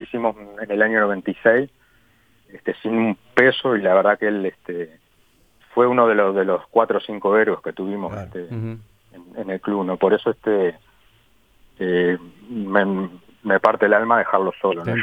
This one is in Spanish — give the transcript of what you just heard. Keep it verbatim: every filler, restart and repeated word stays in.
hicimos en el año noventa y seis, este, sin un peso, y la verdad que él este, fue uno de los de los cuatro o cinco héroes que tuvimos Claro. este, Uh-huh. en, en el club, ¿no? Por eso este eh, me, me parte el alma dejarlo solo, ¿no?